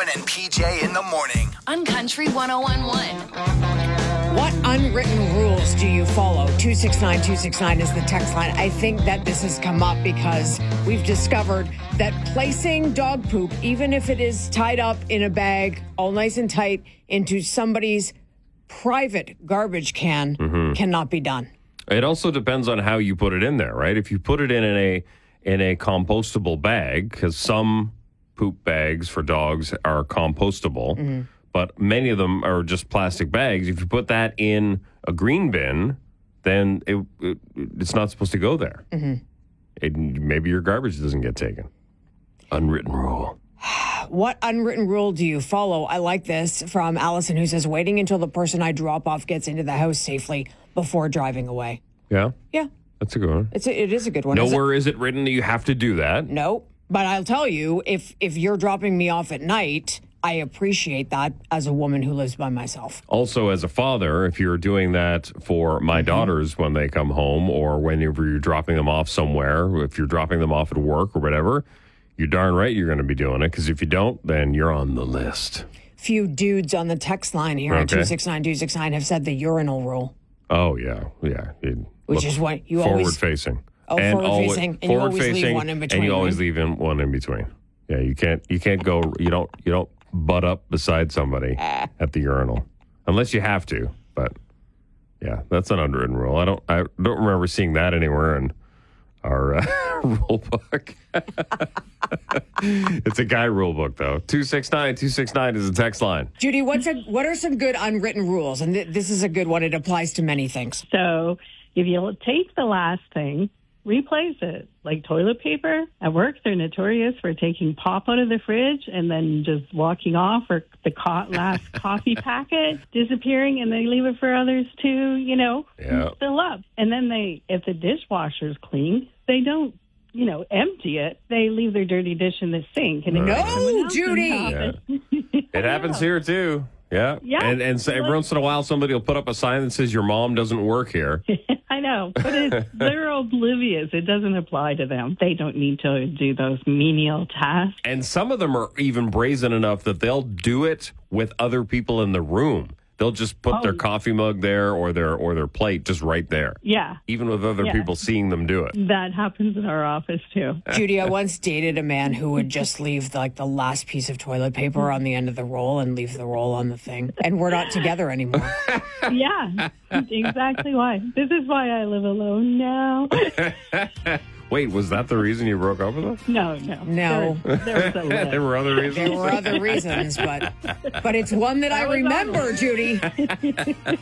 and PJ in the morning. On Country 101.1. What unwritten rules do you follow? 269-269 is the text line. I think that this has come up because we've discovered that placing dog poop, even if it is tied up in a bag, all nice and tight, into somebody's private garbage can cannot be done. It also depends on how you put it in there, right? If you put it in a compostable bag, because some poop bags for dogs are compostable, but many of them are just plastic bags. If you put that in a green bin, then it's not supposed to go there. Maybe your garbage doesn't get taken. Unwritten rule. What unwritten rule do you follow? I like this from Allison, who says, waiting until the person I drop off gets into the house safely before driving away. Yeah? Yeah. That's a good one. It is a good one. Nowhere is it written that you have to do that. No. But I'll tell you, if you're dropping me off at night, I appreciate that as a woman who lives by myself. Also, as a father, if you're doing that for my daughters when they come home or whenever you're dropping them off somewhere, if you're dropping them off at work or whatever, you're darn right you're going to be doing it, because if you don't, then you're on the list. Few dudes on the text line here at 269-269 have said the urinal rule. Oh, yeah. Yeah. Which is what you forward always... Facing. Oh, forward-facing. And you always leave one in between. And you always leave one in between. Yeah, you can't go... You don't butt up beside somebody at the urinal. Unless you have to. But, yeah, that's an unwritten rule. I don't remember seeing that anywhere in our rule book. It's a guy rule book, though. 269-269 is the text line. Judy, what are some good unwritten rules? And this is a good one. It applies to many things. So if you take the last thing, replace it. Like toilet paper. At work, they're notorious for taking pop out of the fridge and then just walking off, or the last coffee packet disappearing, and they leave it for others to, fill up. And then if the dishwasher's clean, they don't, empty it. They leave their dirty dish in the sink. And No, Judy! Yeah. It happens here, too. Yeah. Yeah. And so every once in a while, somebody will put up a sign that says, your mom doesn't work here. I know, but they're oblivious. It doesn't apply to them. They don't need to do those menial tasks. And some of them are even brazen enough that they'll do it with other people in the room. They'll just put their coffee mug there or their plate just right there. Yeah. Even with other people seeing them do it. That happens in our office, too. Judy, I once dated a man who would just leave the last piece of toilet paper on the end of the roll and leave the roll on the thing. And we're not together anymore. Yeah, exactly why. This is why I live alone now. Wait, was that the reason you broke up with him? No. No. There was a list. There were other reasons? There were other reasons, but it's one that I remember, Judy.